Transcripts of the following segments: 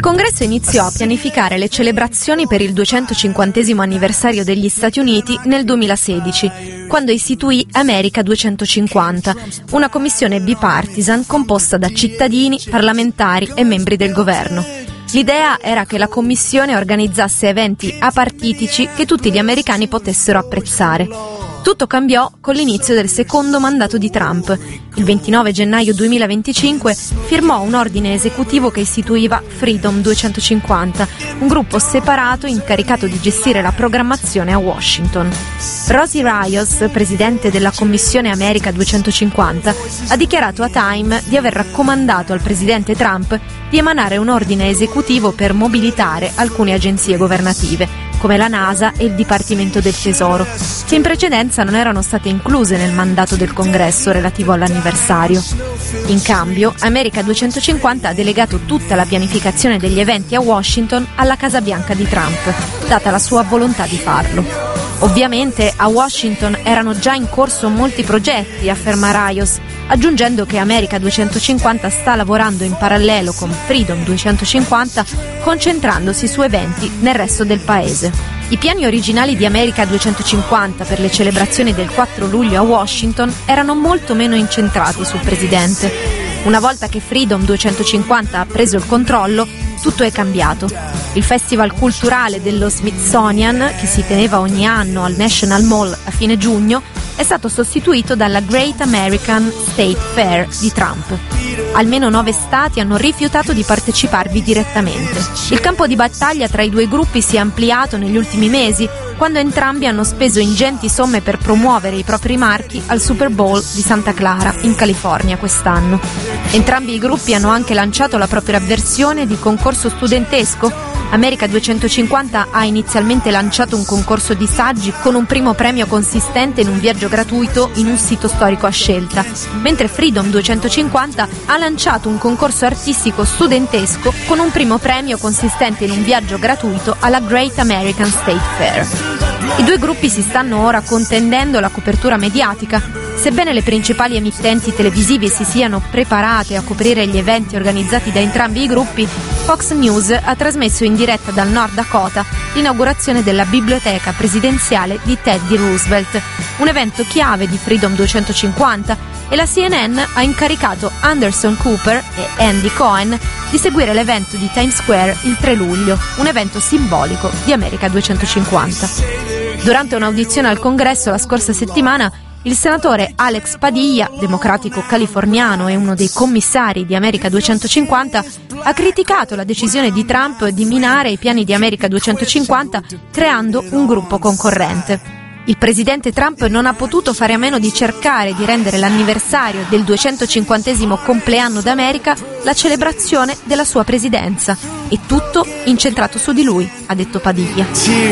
Congresso iniziò a pianificare le celebrazioni per il 250° anniversario degli Stati Uniti nel 2016, quando istituì America 250, una commissione bipartisan composta da cittadini, parlamentari e membri del governo. L'idea era che la commissione organizzasse eventi apartitici che tutti gli americani potessero apprezzare. Tutto cambiò con l'inizio del secondo mandato di Trump. Il 29 gennaio 2025 firmò un ordine esecutivo che istituiva Freedom 250, un gruppo separato incaricato di gestire la programmazione a Washington. Rosie Rios, presidente della Commissione America 250, ha dichiarato a Time di aver raccomandato al presidente Trump di emanare un ordine esecutivo per mobilitare alcune agenzie governative, come la NASA e il Dipartimento del Tesoro, che in precedenza non erano state incluse nel mandato del Congresso relativo all'anniversario. In cambio, America 250 ha delegato tutta la pianificazione degli eventi a Washington alla Casa Bianca di Trump, data la sua volontà di farlo. Ovviamente a Washington erano già in corso molti progetti, afferma Rios, aggiungendo che America 250 sta lavorando in parallelo con Freedom 250, concentrandosi su eventi nel resto del paese. I piani originali di America 250 per le celebrazioni del 4 luglio a Washington erano molto meno incentrati sul presidente. Una volta che Freedom 250 ha preso il controllo, tutto è cambiato. Il festival culturale dello Smithsonian, che si teneva ogni anno al National Mall a fine giugno, è stato sostituito dalla Great American State Fair di Trump. Almeno 9 stati hanno rifiutato di parteciparvi direttamente. Il campo di battaglia tra i due gruppi si è ampliato negli ultimi mesi, quando entrambi hanno speso ingenti somme per promuovere i propri marchi al Super Bowl di Santa Clara, in California, quest'anno. Entrambi i gruppi hanno anche lanciato la propria versione di concorso studentesco. America 250 ha inizialmente lanciato un concorso di saggi con un primo premio consistente in un viaggio gratuito in un sito storico a scelta, mentre Freedom 250 ha lanciato un concorso artistico studentesco con un primo premio consistente in un viaggio gratuito alla Great American State Fair. I due gruppi si stanno ora contendendo la copertura mediatica. Sebbene le principali emittenti televisive si siano preparate a coprire gli eventi organizzati da entrambi i gruppi, Fox News ha trasmesso in diretta dal North Dakota l'inaugurazione della biblioteca presidenziale di Teddy Roosevelt, un evento chiave di Freedom 250, e la CNN ha incaricato Anderson Cooper e Andy Cohen di seguire l'evento di Times Square il 3 luglio, un evento simbolico di America 250. Durante un'audizione al Congresso la scorsa settimana, il senatore Alex Padilla, democratico californiano e uno dei commissari di America 250, ha criticato la decisione di Trump di minare i piani di America 250 creando un gruppo concorrente. Il presidente Trump non ha potuto fare a meno di cercare di rendere l'anniversario del 250° compleanno d'America la celebrazione della sua presidenza, e tutto incentrato su di lui, ha detto Padilla.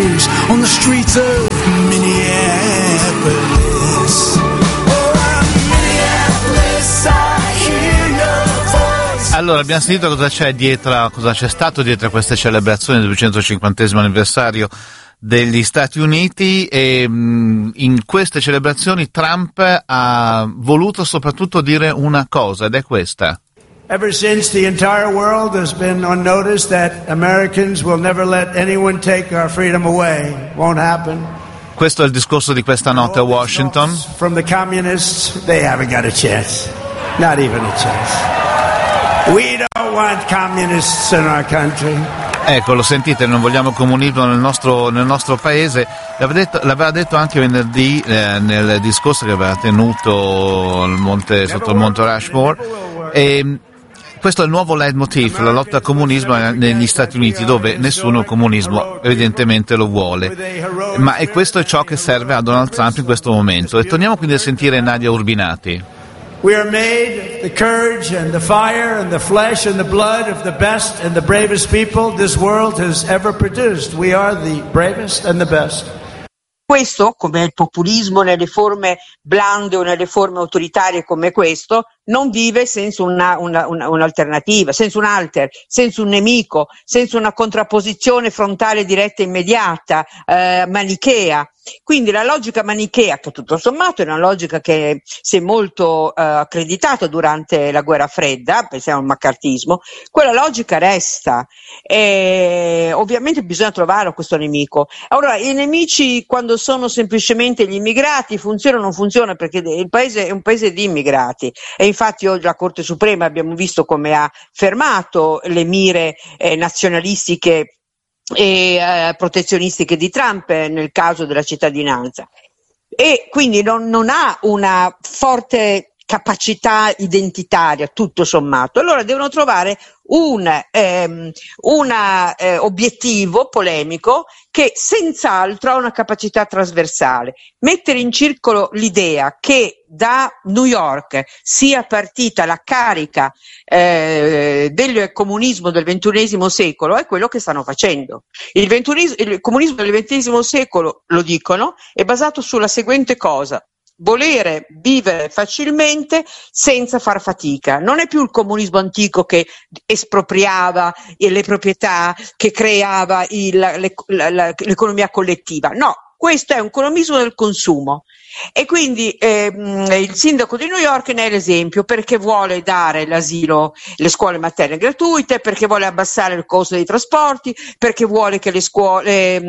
Allora, abbiamo sentito cosa c'è stato dietro a queste celebrazioni del 250° anniversario degli Stati Uniti, e in queste celebrazioni Trump ha voluto soprattutto dire una cosa, ed è questa. Ever since the entire world has been on notice that Americans will never let anyone take our freedom away. Won't happen. Questo è il discorso di questa notte a Washington. From the communists, they haven't got a chance. Not even a chance. We don't want communists in our country. Ecco, lo sentite, non vogliamo comunismo nel nostro paese. L'aveva detto anche venerdì nel discorso che aveva tenuto sotto il Monte Rushmore. E questo è il nuovo leitmotiv, la lotta al comunismo negli Stati Uniti, dove nessuno il comunismo evidentemente lo vuole. Ma e questo è ciò che serve a Donald Trump in questo momento. E torniamo quindi a sentire Nadia Urbinati. We are made the courage and the fire and the flesh and the blood of the best and the bravest people this world has ever produced. We are the bravest and the best. Questo, come il populismo nelle forme blande o nelle forme autoritarie come questo, non vive senza un'alternativa, senza un alter, senza un nemico, senza una contrapposizione frontale diretta e immediata, manichea. Quindi la logica manichea, che tutto sommato è una logica che si è molto accreditata durante la guerra fredda, pensiamo al maccartismo, quella logica resta, e ovviamente bisogna trovare questo nemico. Allora, i nemici, quando sono semplicemente gli immigrati, funziona o non funziona, perché il paese è un paese di immigrati, e infatti oggi la Corte Suprema abbiamo visto come ha fermato le mire nazionalistiche e protezionistiche di Trump nel caso della cittadinanza, e quindi non ha una forte capacità identitaria tutto sommato. Allora devono trovare un obiettivo polemico che senz'altro ha una capacità trasversale, mettere in circolo l'idea che da New York sia partita la carica del comunismo del XXI secolo, è quello che stanno facendo. Il comunismo del XX secolo, lo dicono, è basato sulla seguente cosa: volere vivere facilmente senza far fatica. Non è più il comunismo antico che espropriava le proprietà, che creava l'economia collettiva. No, questo è un comunismo del consumo. E quindi il sindaco di New York ne è l'esempio, perché vuole dare l'asilo, le scuole materne gratuite, perché vuole abbassare il costo dei trasporti, perché vuole che le scuole,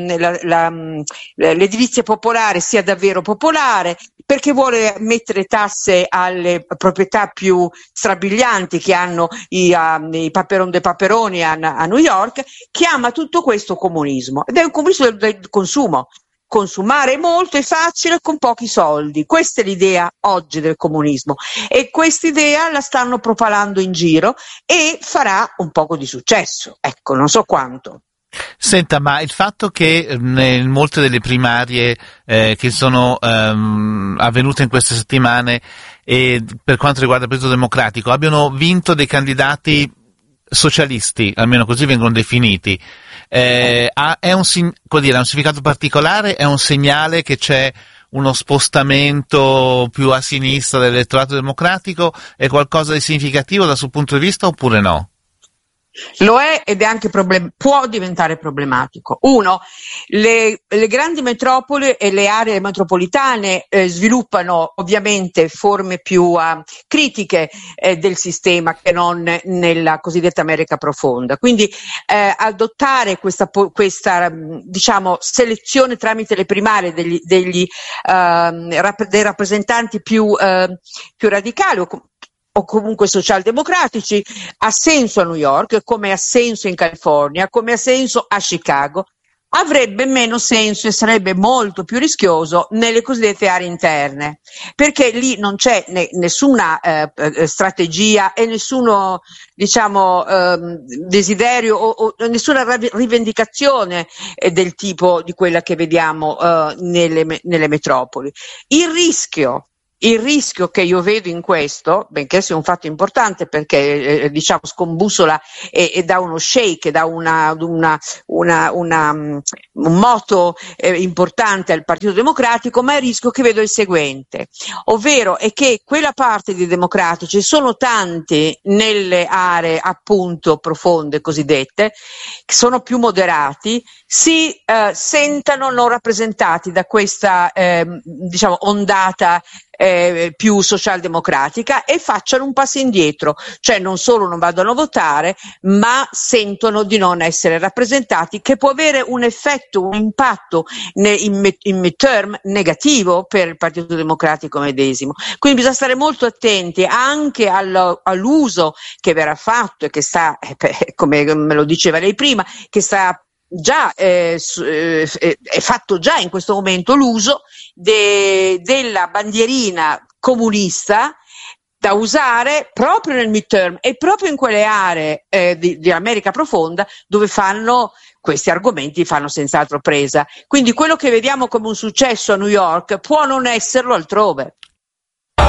l'edilizia popolare sia davvero popolare, perché vuole mettere tasse alle proprietà più strabilianti che hanno i Paperon de Paperoni a New York. Chiama tutto questo comunismo, ed è un comunismo del consumo. Consumare molto e facile con pochi soldi. Questa è l'idea oggi del comunismo, e quest'idea la stanno propalando in giro e farà un poco di successo, ecco, non so quanto. Senta, ma il fatto che in molte delle primarie che sono avvenute in queste settimane, e per quanto riguarda il Partito Democratico, abbiano vinto dei candidati socialisti, almeno così vengono definiti, ha un significato particolare? È un segnale che c'è uno spostamento più a sinistra dell'elettorato democratico? È qualcosa di significativo dal suo punto di vista oppure no? Lo è, ed è anche può diventare problematico. Uno, le grandi metropoli e le aree metropolitane sviluppano ovviamente forme più critiche del sistema che non nella cosiddetta America profonda. Quindi adottare questa diciamo selezione tramite le primarie dei rappresentanti più radicali o comunque socialdemocratici ha senso a New York, come ha senso in California, come ha senso a Chicago. Avrebbe meno senso e sarebbe molto più rischioso nelle cosiddette aree interne, perché lì non c'è nessuna strategia e nessuno, diciamo, desiderio o nessuna rivendicazione del tipo di quella che vediamo nelle metropoli. Il rischio che io vedo in questo, benché sia un fatto importante perché diciamo scombussola e dà uno shake, dà un moto importante al Partito Democratico, ma il rischio che vedo è il seguente, ovvero è che quella parte di democratici, sono tanti nelle aree appunto profonde cosiddette, che sono più moderati, si sentano non rappresentati da questa diciamo ondata più socialdemocratica e facciano un passo indietro, cioè non solo non vadano a votare, ma sentono di non essere rappresentati, che può avere un effetto, un impatto in midterm negativo per il Partito Democratico medesimo. Quindi bisogna stare molto attenti anche all'uso che verrà fatto e che sta, come me lo diceva lei prima, che sta già è fatto già in questo momento l'uso della bandierina comunista da usare proprio nel midterm e proprio in quelle aree di America profonda dove questi argomenti fanno senz'altro presa. Quindi quello che vediamo come un successo a New York può non esserlo altrove.